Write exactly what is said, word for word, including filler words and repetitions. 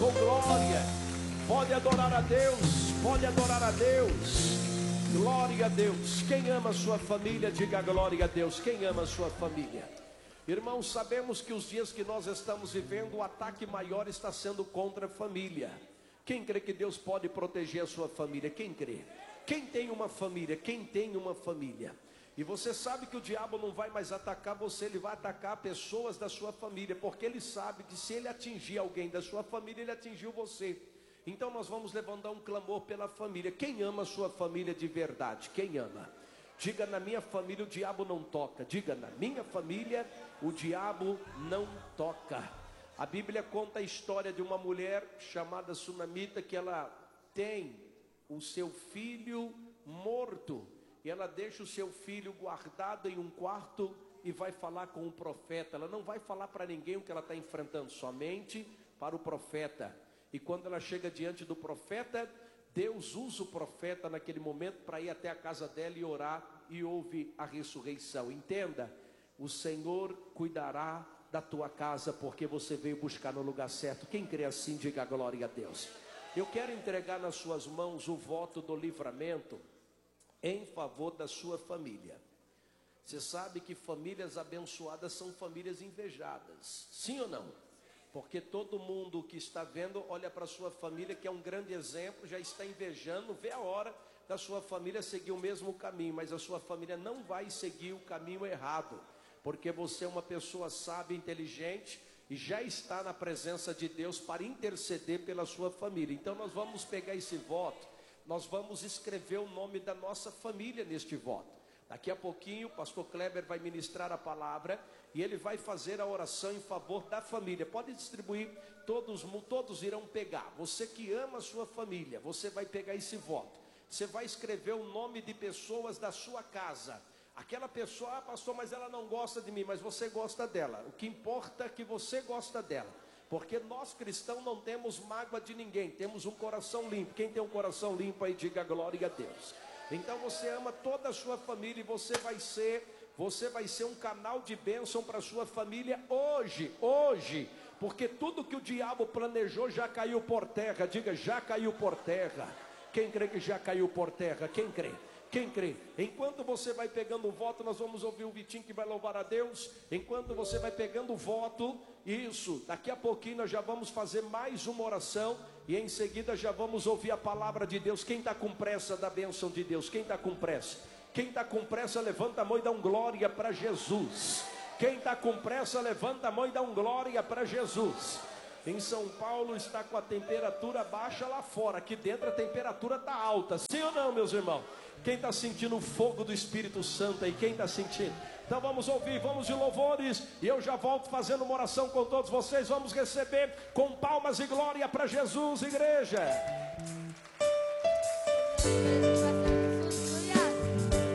com glória. Pode adorar a Deus, pode adorar a Deus. Glória a Deus. Quem ama a sua família, diga glória a Deus. Quem ama a sua família? Irmãos, sabemos que os dias que nós estamos vivendo, o ataque maior está sendo contra a família. Quem crê que Deus pode proteger a sua família? Quem crê? Quem tem uma família? Quem tem uma família? E você sabe que o diabo não vai mais atacar você, ele vai atacar pessoas da sua família, porque ele sabe que se ele atingir alguém da sua família, ele atingiu você. Então nós vamos levantar um clamor pela família. Quem ama a sua família de verdade? Quem ama? Diga: na minha família o diabo não toca. Diga: na minha família o diabo não toca. A Bíblia conta a história de uma mulher chamada Sunamita, que ela tem o seu filho morto. E ela deixa o seu filho guardado em um quarto e vai falar com o profeta. Ela não vai falar para ninguém o que ela está enfrentando, somente para o profeta. E quando ela chega diante do profeta, Deus usa o profeta naquele momento para ir até a casa dela e orar, e houve a ressurreição. Entenda, o Senhor cuidará da tua casa, porque você veio buscar no lugar certo. Quem crê assim, diga glória a Deus. Eu quero entregar nas suas mãos o voto do livramento em favor da sua família. Você sabe que famílias abençoadas são famílias invejadas, sim ou não? Porque todo mundo que está vendo, olha para a sua família, que é um grande exemplo, já está invejando, vê a hora da sua família seguir o mesmo caminho, mas a sua família não vai seguir o caminho errado, porque você é uma pessoa sábia, inteligente, e já está na presença de Deus para interceder pela sua família. Então nós vamos pegar esse voto, nós vamos escrever o nome da nossa família neste voto. Daqui a pouquinho o pastor Kleber vai ministrar a palavra e ele vai fazer a oração em favor da família. Pode distribuir, todos, todos irão pegar. Você que ama a sua família, você vai pegar esse voto. Você vai escrever o nome de pessoas da sua casa. Aquela pessoa: ah, pastor, mas ela não gosta de mim. Mas você gosta dela. O que importa é que você gosta dela. Porque nós cristãos não temos mágoa de ninguém, temos um coração limpo. Quem tem um coração limpo aí, diga glória a Deus. Então você ama toda a sua família e você vai ser, você vai ser um canal de bênção para a sua família hoje, hoje. Porque tudo que o diabo planejou já caiu por terra. Diga: já caiu por terra. Quem crê que já caiu por terra? Quem crê? Quem crê? Enquanto você vai pegando o voto, nós vamos ouvir o Vitinho que vai louvar a Deus. Enquanto você vai pegando o voto, isso, daqui a pouquinho nós já vamos fazer mais uma oração. E em seguida já vamos ouvir a palavra de Deus. Quem está com pressa da bênção de Deus? Quem está com pressa? Quem está com pressa, levanta a mão e dá um glória para Jesus. Quem está com pressa, levanta a mão e dá um glória para Jesus. Em São Paulo está com a temperatura baixa lá fora. Aqui dentro a temperatura está alta. Sim ou não, meus irmãos? Quem está sentindo o fogo do Espírito Santo aí? Quem está sentindo? Então vamos ouvir, vamos de louvores. E eu já volto fazendo uma oração com todos vocês. Vamos receber com palmas e glória para Jesus, igreja.